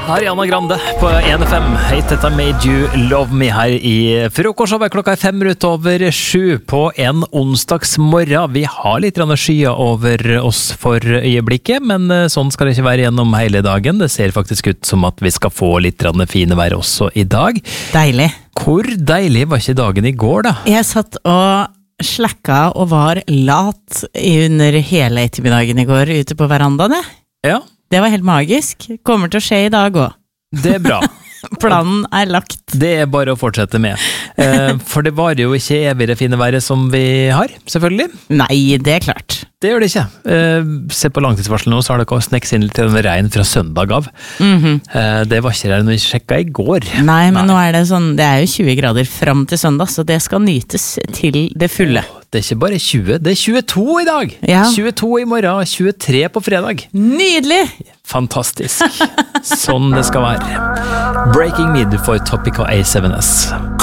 Ariana Grande på 1FM. Hei, dette Made You Love Me her i frokostshowet. Klokka 7:05 på en onsdagsmorgen. Vi har litt skyer over oss for øyeblikket, men sånn skal det ikke være gjennom hele dagen. Det ser faktisk ut som at vi skal få litt fine vær også i dag. Deilig. Hvor deilig var ikke dagen i går da? Jeg satt og slekka og var lat under hele ettermiddagen i går ute på verandaen. Ja. Det var helt magisk. Kommer til å skje i dag også. Det er bra. Planen er lagt. Det er bare å fortsette med. For det var jo ikke evig det fine været som vi har, selvfølgelig. Nei, det er klart. Det gjør det ikke. Se på langtidsvarselen nå, så har det snekket inn litt regn fra søndag av. Det var ikke der når vi sjekket i går. Nei, men nå er det sånn, det er jo 20 grader frem til søndag, så det skal nytes til det fulle. Det er ikke bare 20, det er 22 i dag. Ja. 22 i morgen, 23 på fredag. Nydelig! Fantastisk. Sånn det skal være. Breaking Me, du får Topic og A7S.